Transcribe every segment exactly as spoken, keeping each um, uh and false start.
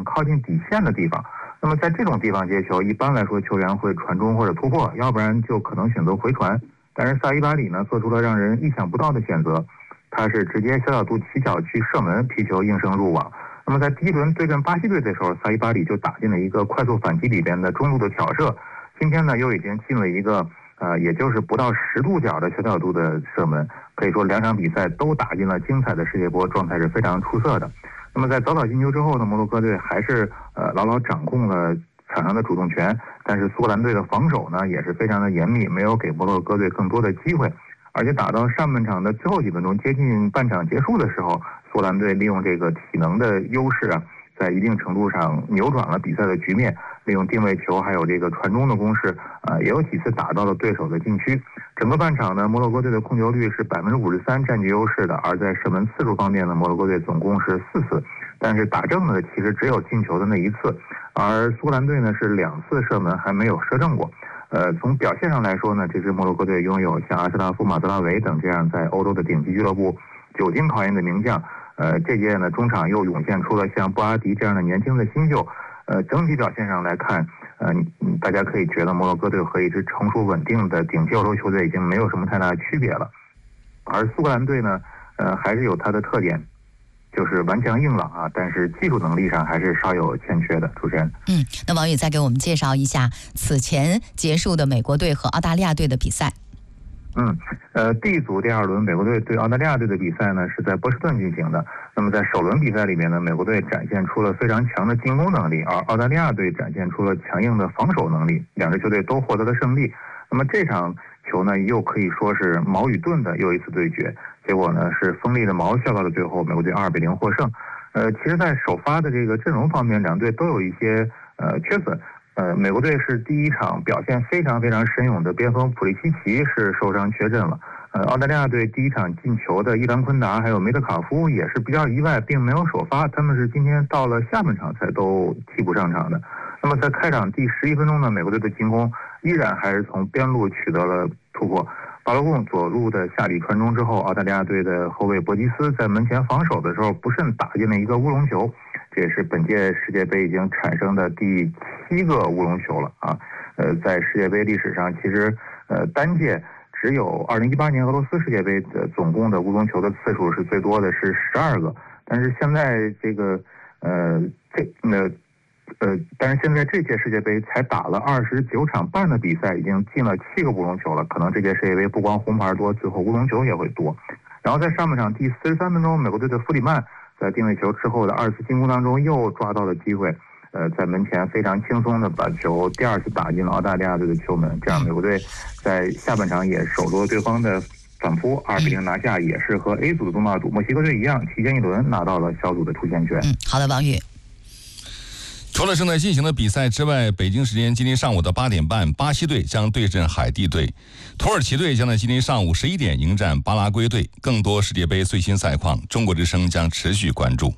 靠近底线的地方。那么在这种地方接球，一般来说球员会传中或者突破，要不然就可能选择回传。但是萨伊巴里呢，做出了让人意想不到的选择，他是直接小角度起脚去射门，皮球应声入网。那么在第一轮对阵巴西队的时候，萨伊巴里就打进了一个快速反击里边的中路的挑射。今天呢，又已经进了一个呃，也就是不到十度角的小角度的射门，可以说两场比赛都打进了精彩的世界波，状态是非常出色的。那么在早早进球之后呢，摩洛哥队还是呃牢牢掌控了场上的主动权，但是苏格兰队的防守呢也是非常的严密，没有给摩洛哥队更多的机会。而且打到上半场的最后几分钟，接近半场结束的时候，苏格兰队利用这个体能的优势啊，在一定程度上扭转了比赛的局面，利用定位球还有这个传中的攻势，呃，也有几次打到了对手的禁区。整个半场呢，摩洛哥队的控球率是百分之五十三，占据优势的。而在射门次数方面呢，摩洛哥队总共是四次，但是打正的其实只有进球的那一次，而苏格兰队呢是两次射门还没有射正过。呃，从表现上来说呢，这支摩洛哥队拥有像阿什拉夫、马泽拉维等这样在欧洲的顶级俱乐部久经考验的名将。呃，这届呢中场又涌现出了像布阿迪这样的年轻的新秀。呃，整体表现上来看，呃，大家可以觉得摩洛哥队和一支成熟稳定的顶级欧洲球队已经没有什么太大的区别了。而苏格兰队呢，呃，还是有它的特点，就是顽强硬朗啊，但是技术能力上还是稍有欠缺的。主持人， 嗯，那王宇再给我们介绍一下此前结束的美国队和澳大利亚队的比赛。 嗯，呃 ，D 组第二轮美国队对澳大利亚队的比赛呢是在波士顿进行的。那么在首轮比赛里面呢，美国队展现出了非常强的进攻能力，而澳大利亚队展现出了强硬的防守能力，两支球队都获得了胜利。那么这场球呢，又可以说是矛与盾的又一次对决，结果呢是锋利的矛笑到了最后，美国队二比零获胜。呃，其实，在首发的这个阵容方面，两队都有一些呃缺损。呃，美国队是第一场表现非常非常神勇的边锋普利西奇是受伤缺阵了。呃，澳大利亚队第一场进球的伊兰昆达还有梅德卡夫也是比较意外，并没有首发，他们是今天到了下半场才都替补上场的。那么在开场第十一分钟呢，美国队的进攻依然还是从边路取得了突破。巴罗贡左路的下底传中之后，澳大利亚队的后卫博吉斯在门前防守的时候不慎打进了一个乌龙球，这也是本届世界杯已经产生的第七个乌龙球了啊！呃，在世界杯历史上，其实呃单届只有二零一八年俄罗斯世界杯的总共的乌龙球的次数是最多的，是十二个。但是现在这个呃这呃呃，但是现在这届世界杯才打了二十九场半的比赛，已经进了七个乌龙球了。可能这届世界杯不光红牌多，最后乌龙球也会多。然后在上半场第四十三分钟，美国队的弗里曼在定位球之后的二次进攻当中又抓到了机会，呃，在门前非常轻松的把球第二次打进了澳大利亚队的球门，这样美国队在下半场也手夺对方的反扑，二比零拿下，也是和 A 组的东道主墨西哥队一样，提前一轮拿到了小组的出线权。 嗯，好的，王宇。 除了正在进行的比赛之外，北京时间今天上午的八点半，巴西队将对阵海地队，土耳其队将在今天上午十一点迎战巴拉圭队。更多世界杯最新赛况，中国之声将持续关注。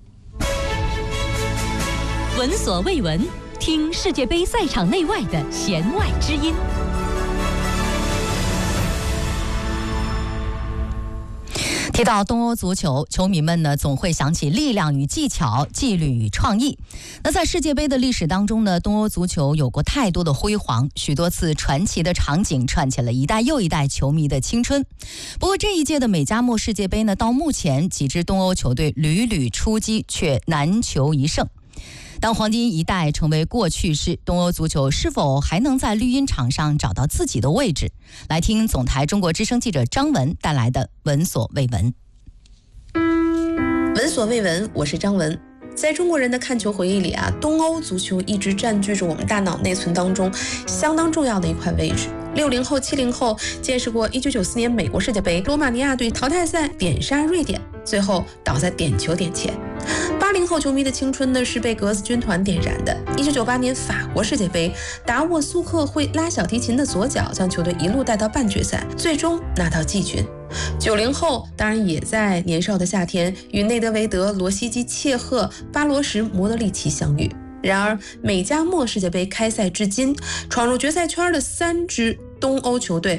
闻所未闻，听世界杯赛场内外的弦外之音。 提到东欧足球，球迷们呢总会想起力量与技巧、纪律与创意。那在世界杯的历史当中呢，东欧足球有过太多的辉煌，许多次传奇的场景串起了一代又一代球迷的青春。不过这一届的美加墨世界杯呢，到目前几支东欧球队屡屡出击，却难求一胜。当黄金一代成为过去式，东欧足球是否还能在绿茵场上找到自己的位置？来听总台中国之声记者张文带来的闻所未闻。 闻所未闻，我是张文。在中国人的看球回忆里啊，东欧足球一直占据着我们大脑内存当中相当重要的一块位置。六零后、七零后见识过一九九四年美国世界杯，罗马尼亚队淘汰赛点杀瑞典，最后倒在点球点前。八零后球迷的青春呢是被格子军团点燃的。一九九八年法国世界杯，达沃苏克会拉小提琴的左脚将球队一路带到半决赛，最终拿到季军。九零后当然也在年少的夏天与内德维德、罗西基、切赫、巴罗什、莫德里奇相遇。然而美加墨世界杯开赛至今，闯入决赛圈的三支东欧球队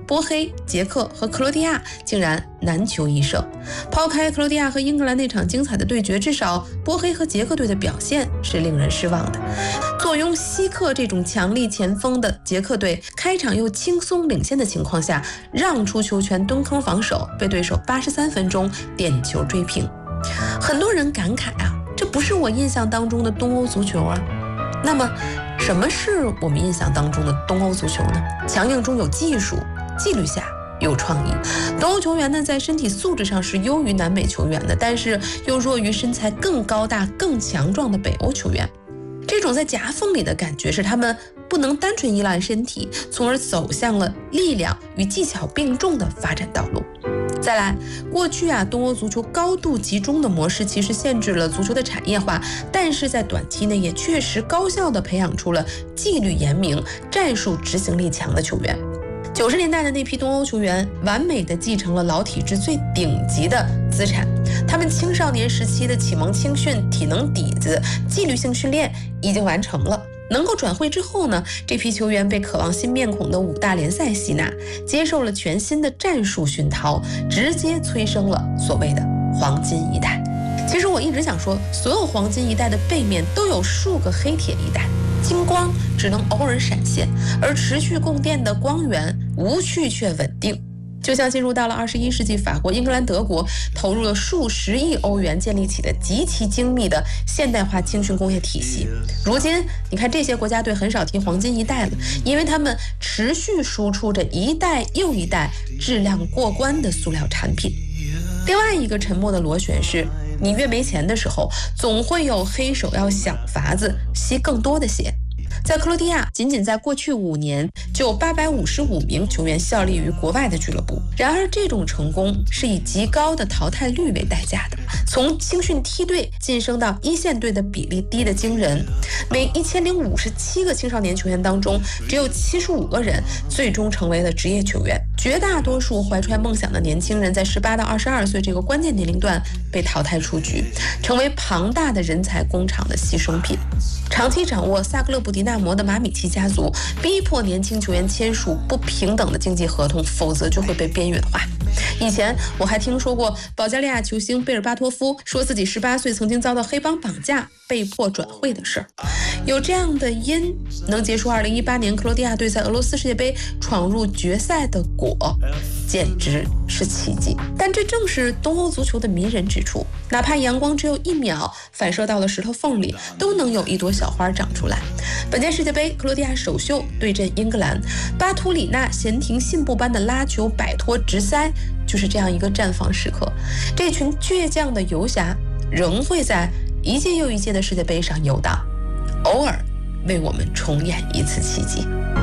波黑、捷克和克罗地亚竟然难求一胜。抛开克罗地亚和英格兰那场精彩的对决，至少波黑和捷克队的表现是令人失望的。坐拥希克这种强力前锋的捷克队，开场又轻松领先的情况下，让出球权蹲坑防守，被对手八十三分钟点球追平。很多人感慨啊，这不是我印象当中的东欧足球啊。那么什么是我们印象当中的东欧足球呢？强硬中有技术，纪律下有创意。东欧球员呢，在身体素质上是优于南美球员的，但是又弱于身材更高大、更强壮的北欧球员。这种在夹缝里的感觉，是他们不能单纯依赖身体，从而走向了力量与技巧并重的发展道路。再来，过去啊，东欧足球高度集中的模式其实限制了足球的产业化，但是在短期内也确实高效地培养出了纪律严明、战术执行力强的球员。九十年代的那批东欧球员，完美地继承了老体制最顶级的资产。他们青少年时期的启蒙青训、体能底子、纪律性训练已经完成了。能够转会之后呢，这批球员被渴望新面孔的五大联赛吸纳，接受了全新的战术熏陶，直接催生了所谓的黄金一代。其实我一直想说，所有黄金一代的背面都有数个黑铁一代，金光只能偶尔闪现，而持续供电的光源无趣却稳定。就像进入到了二十一世纪，法国、英格兰、德国投入了数十亿欧元建立起了极其精密的现代化青训工业体系。如今你看这些国家队很少提黄金一代了，因为他们持续输出着一代又一代质量过关的塑料产品。另外一个沉默的螺旋是，你越没钱的时候，总会有黑手要想法子吸更多的血。在克罗地亚，仅仅在过去五年就有八百五十五名球员效力于国外的俱乐部。然而这种成功是以极高的淘汰率为代价的，从青训梯队晋升到一线队的比例低得惊人。每一千零五十七个青少年球员当中，只有七十五个人最终成为了职业球员。绝大多数怀揣梦想的年轻人在十八到二十二岁这个关键年龄段被淘汰出局，成为庞大的人才工厂的牺牲品。长期掌握萨格勒布迪纳摩的马米奇家族逼迫年轻球员签署不平等的经济合同，否则就会被边缘化。以前我还听说过保加利亚球星贝尔巴托夫说自己十八岁曾经遭到黑帮绑架，被迫转会的事儿。有这样的因，能结束二零一八年克罗地亚队在俄罗斯世界杯闯入决赛的果，简直是奇迹。但这正是东欧足球的迷人之处，哪怕阳光只有一秒反射到了石头缝里，都能有一朵小花长出来。本届世界杯，克罗地亚首秀对阵英格兰，巴图里纳闲庭信步般的拉球摆脱直塞，就是这样一个绽放时刻。这群倔强的游侠仍会在一届又一届的世界杯上游荡，偶尔为我们重演一次奇迹。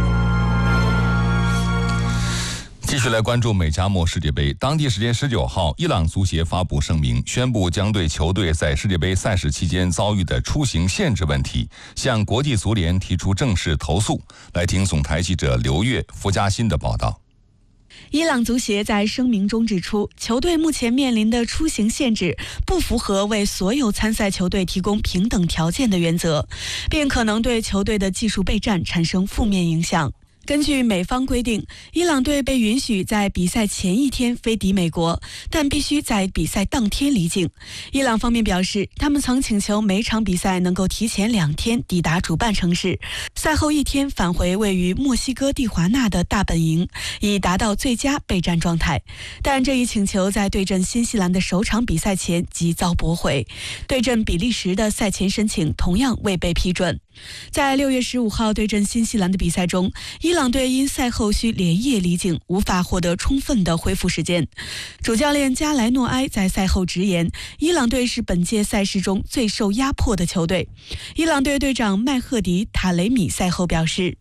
继续来关注美加墨世界杯。当地时间十九号，伊朗足协发布声明，宣布将对球队在世界杯赛事期间遭遇的出行限制问题向国际足联提出正式投诉。来听总台记者刘越、付嘉欣的报道。 伊朗足协在声明中指出，球队目前面临的出行限制不符合为所有参赛球队提供平等条件的原则，并可能对球队的技术备战产生负面影响。根据美方规定，伊朗队被允许在比赛前一天飞抵美国，但必须在比赛当天离境。伊朗方面表示，他们曾请求每场比赛能够提前两天抵达主办城市，赛后一天返回位于墨西哥蒂华纳的大本营，以达到最佳备战状态。但这一请求在对阵新西兰的首场比赛前即遭驳回，对阵比利时的赛前申请同样未被批准。在六月十五号对阵新西兰的比赛中，伊朗队因赛后需连夜离境，无法获得充分的恢复时间。主教练加莱诺埃在赛后直言，伊朗队是本届赛事中最受压迫的球队。伊朗队队长麦赫迪·塔雷米赛后表示，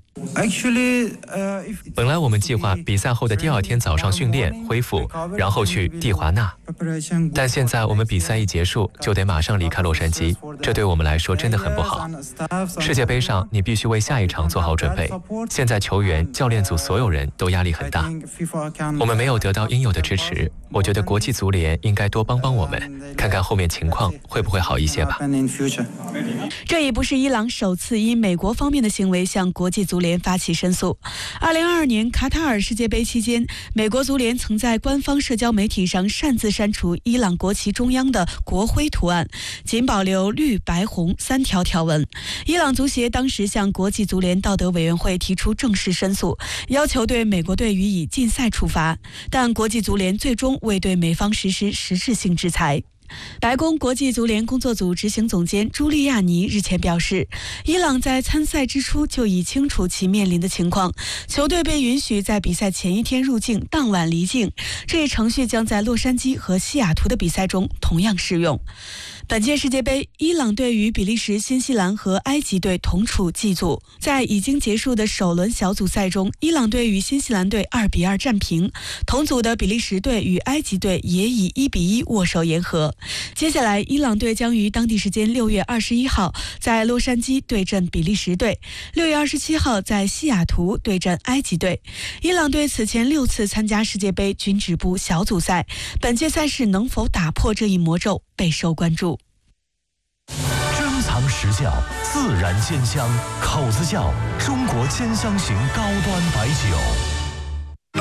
本来我们计划比赛后的第二天早上训练恢复，然后去蒂华纳，但现在我们比赛一结束就得马上离开洛杉矶，这对我们来说真的很不好。世界杯上你必须为下一场做好准备，现在球员、教练组所有人都压力很大，我们没有得到应有的支持， 我觉得国际足联应该多帮帮我们，看看后面情况会不会好一些吧。 这已不是伊朗首次因美国方面的行为向国际足联发起申诉。二零二二年卡塔尔世界杯期间，美国足联曾在官方社交媒体上擅自删除伊朗国旗中央的国徽图案，仅保留绿白红三条条纹。伊朗足协当时向国际足联道德委员会提出正式申诉，要求对美国队予以禁赛处罚，但国际足联最终未对美方实施实质性制裁。白宫国际足联工作组执行总监朱利亚尼日前表示，伊朗在参赛之初就已清楚其面临的情况，球队被允许在比赛前一天入境，当晚离境，这一程序将在洛杉矶和西雅图的比赛中同样适用。本届世界杯，伊朗队与比利时、新西兰和埃及队同处 G 组。在已经结束的首轮小组赛中，伊朗队与新西兰队二比二战平，同组的比利时队与埃及队也以一比一握手言和。接下来，伊朗队将于当地时间六月二十一号在洛杉矶对阵比利时队，六月二十七号在西雅图对阵埃及队。伊朗队此前六次参加世界杯均止步小组赛，本届赛事能否打破这一魔咒备受关注。 珍藏实窖，自然鲜香，口子窖，中国兼香型高端白酒。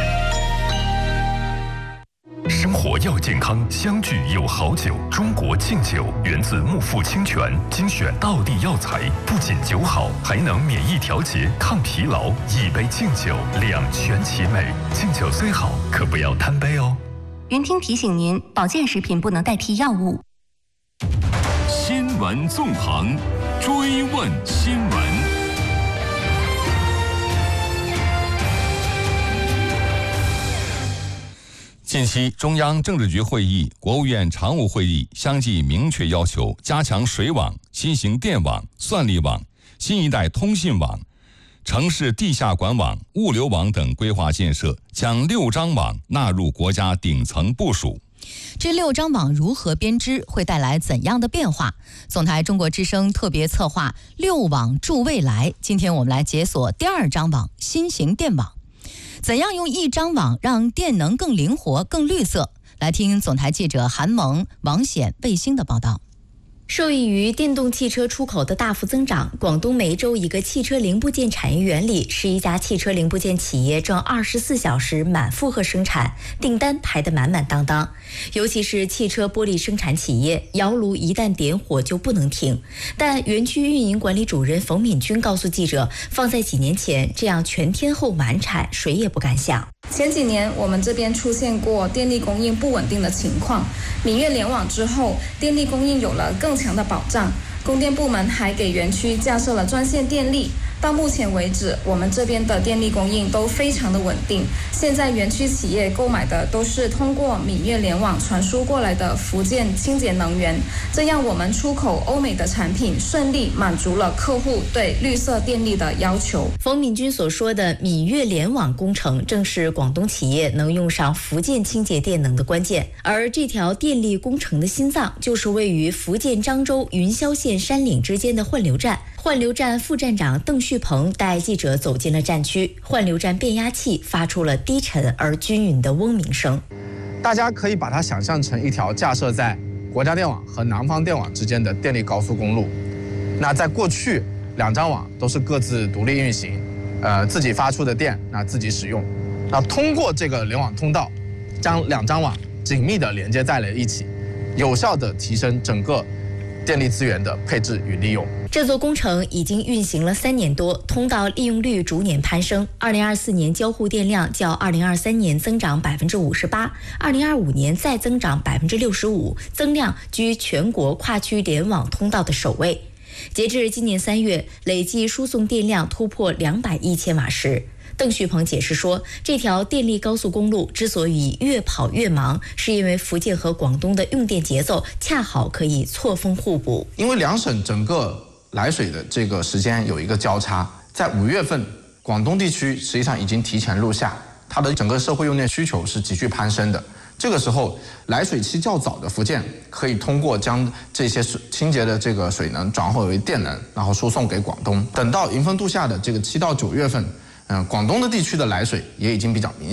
生活要健康，相聚有好酒。中国敬酒源自木富清泉，精选道地药材，不仅酒好，还能免疫调节、抗疲劳。一杯敬酒，两全其美。敬酒虽好，可不要贪杯哦。 云听提醒您，保健食品不能代替药物。 新闻纵横，追问新闻。 近期，中央政治局会议、国务院常务会议相继明确要求加强水网、新型电网、算力网、新一代通信网、城市地下管网、物流网等规划建设，将六张网纳入国家顶层部署。 这六张网如何编织，会带来怎样的变化？总台中国之声特别策划“六网助未来”，今天我们来解锁第二张网——新型电网。怎样用一张网让电能更灵活、更绿色？来听总台记者韩萌、王显、卫星的报道。 受益于电动汽车出口的大幅增长，广东梅州一个汽车零部件产业园里，是一家汽车零部件企业正二十四小时满负荷生产，订单排得满满当当。尤其是汽车玻璃生产企业，窑炉一旦点火就不能停。但园区运营管理主任冯敏军告诉记者，放在几年前，这样全天候满产，谁也不敢想。 前几年我们这边出现过电力供应不稳定的情况，闽粤联网之后，电力供应有了更强的保障，供电部门还给园区架设了专线电力。到目前为止，我们这边的电力供应都非常的稳定。现在园区企业购买的都是通过闽粤联网传输过来的福建清洁能源，这样我们出口欧美的产品顺利满足了客户对绿色电力的要求。 冯敏军所说的闽粤联网工程，正是广东企业能用上福建清洁电能的关键。而这条电力工程的心脏，就是位于福建漳州云霄县山岭之间的换流站。换流站副站长邓旭鹏带记者走进了站区，换流站变压器发出了低沉而均匀的嗡鸣声。 大家可以把它想象成一条架设在国家电网和南方电网之间的电力高速公路。那在过去，两张网都是各自独立运行，呃，自己发出的电那自己使用。那通过这个联网通道，将两张网紧密地连接在了一起，有效地提升整个电力资源的配置与利用。 这座工程已经运行了三年多，通道利用率逐年攀升。二零二四年交付电量较二零二三年增长百分之五十八，二零二五年再增长百分之六十五，增量居全国跨区联网通道的首位。截至今年三月，累计输送电量突破两百亿千瓦时。邓旭鹏解释说，这条电力高速公路之所以越跑越忙，是因为福建和广东的用电节奏恰好可以错峰互补。 因为两省整个来水的这个时间有一个交叉，在五月份，广东地区实际上已经提前入夏，它的整个社会用电需求是急剧攀升的。这个时候，来水期较早的福建可以通过将这些水清洁的这个水能转化为电能，然后输送给广东。等到迎风度夏的这个七到九月份，嗯，广东的地区的来水也已经比较明显，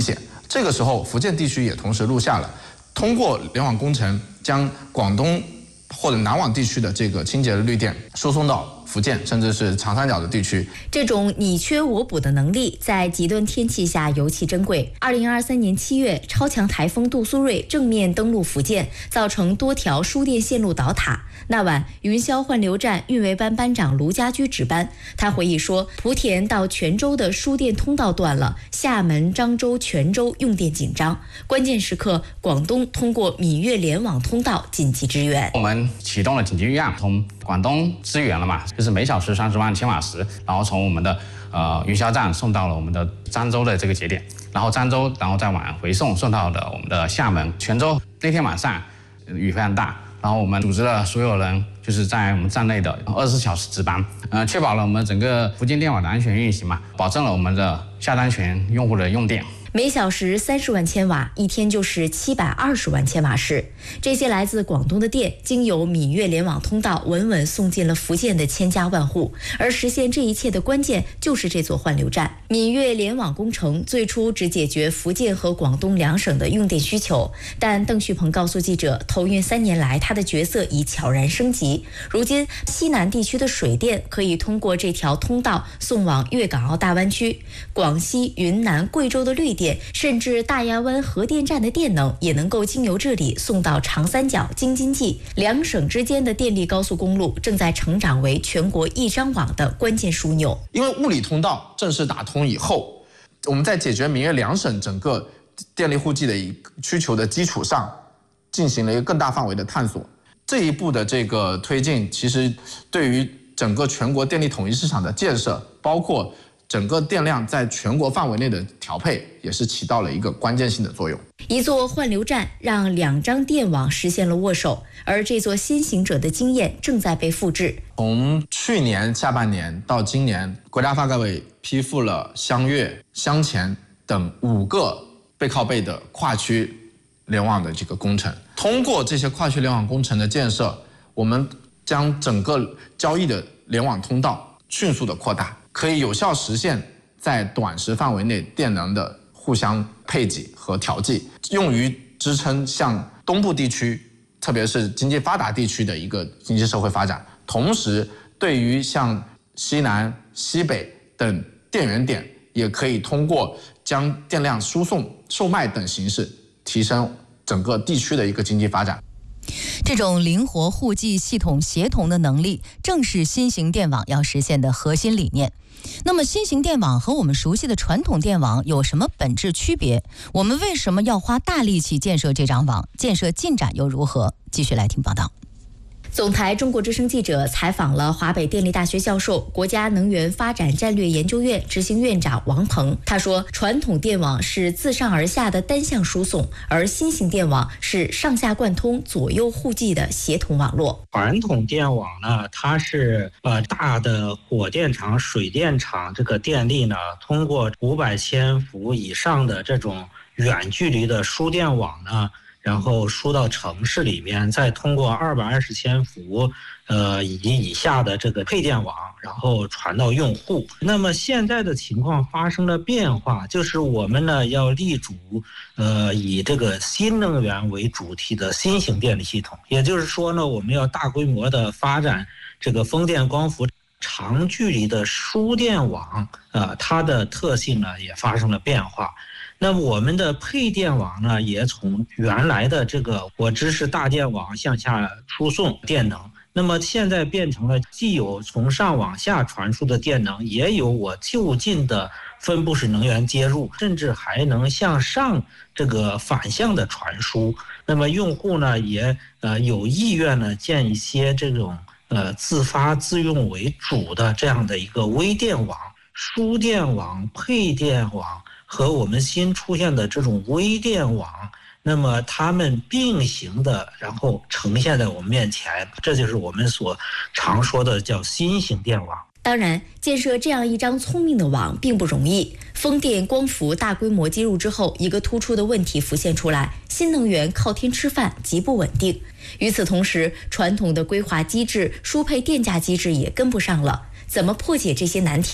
这个时候，福建地区也同时录下了，通过联网工程将广东或者南网地区的这个清洁的绿电输送到福建，甚至是长三角的地区。 这种你缺我补的能力，在极端天气下尤其珍贵。二零二三年七月，超强台风杜苏芮正面登陆福建，造成多条输电线路倒塌。那晚，云霄换流站运维班班长卢家驹值班，他回忆说，莆田到泉州的输电通道断了，厦门、漳州、泉州用电紧张，关键时刻，广东通过闽粤联网通道紧急支援。 我们启动了紧急预案，从广东支援了嘛，就是每小时三十万千瓦时，然后从我们的呃云霄站送到了我们的漳州的这个节点，然后漳州，然后再往回送送到了我们的厦门、泉州。那天晚上雨非常大。然后我们组织了所有人，就是在我们站内的二十四小时值班，呃，确保了我们整个福建电网的安全运行嘛，保证了我们的下单权用户的用电。 每小时三十万千瓦，一天就是七百二十万千瓦时。这些来自广东的电，经由闽粤联网通道稳稳送进了福建的千家万户。而实现这一切的关键，就是这座换流站。闽粤联网工程最初只解决福建和广东两省的用电需求，但邓旭鹏告诉记者，投运三年来，他的角色已悄然升级。如今，西南地区的水电可以通过这条通道送往粤港澳大湾区，广西、云南、贵州的绿电。甚至大亚湾核电站的电能也能够经由这里送到长三角、京津冀两省之间的电力高速公路，正在成长为全国一张网的关键枢纽。 因为物理通道正式打通以后，我们在解决闽粤两省整个电力户籍的需求的基础上，进行了一个更大范围的探索。这一步的这个推进，其实对于整个全国电力统一市场的建设，包括整个电量在全国范围内的调配，也是起到了一个关键性的作用。 一座换流站让两张电网实现了握手，而这座先行者的经验正在被复制。 从去年下半年到今年，国家发改委批复了湘粤、湘黔等五个背靠背的跨区联网的这个工程。通过这些跨区联网工程的建设，我们将整个交易的联网通道迅速的扩大，可以有效实现在短时范围内电能的互相配给和调剂，用于支撑像东部地区，特别是经济发达地区的一个经济社会发展。同时，对于像西南、西北等电源点，也可以通过将电量输送、售卖等形式，提升整个地区的一个经济发展。 这种灵活互济、系统协同的能力，正是新型电网要实现的核心理念。那么，新型电网和我们熟悉的传统电网有什么本质区别？我们为什么要花大力气建设这张网？建设进展又如何？继续来听报道。 总台中国之声记者采访了华北电力大学教授、国家能源发展战略研究院执行院长王鹏。他说，传统电网是自上而下的单向输送，而新型电网是上下贯通、左右互济的协同网络。 传统电网呢，它是呃大的火电厂、水电厂这个电力呢，通过五百千伏以上的这种远距离的输电网呢，然后输到城市里面，再通过二百二十千伏，呃以及以下的这个配电网，然后传到用户。那么现在的情况发生了变化，就是我们呢要立足，呃以这个新能源为主体的新型电力系统。也就是说呢，我们要大规模的发展这个风电、光伏长距离的输电网，呃它的特性呢也发生了变化。那么我们的配电网呢，也从原来的这个我支持大电网向下输送电能，那么现在变成了既有从上往下传输的电能，也有我就近的分布式能源接入，甚至还能向上这个反向的传输。那么用户呢，也呃有意愿呢建一些这种呃自发自用为主的这样的一个微电网、输电网、配电网。和我们新出现的这种微电网，那么它们并行的，然后呈现在我们面前，这就是我们所常说的叫新型电网。 当然，建设这样一张聪明的网并不容易。风电、光伏大规模接入之后，一个突出的问题浮现出来：新能源靠天吃饭，极不稳定。与此同时，传统的规划机制、输配电价机制也跟不上了。怎么破解这些难题呢？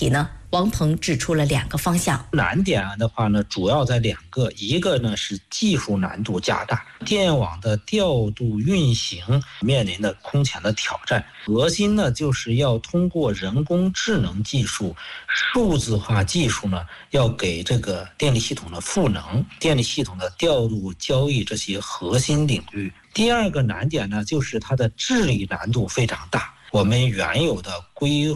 王鹏指出了两个方向。 难点的话呢，主要在两个，一个呢是技术难度加大，电网的调度运行面临的空前的挑战。核心呢就是要通过人工智能技术、数字化技术呢，要给这个电力系统的赋能、电力系统的调度、交易这些核心领域。第二个难点呢，就是它的治理难度非常大。我们原有的规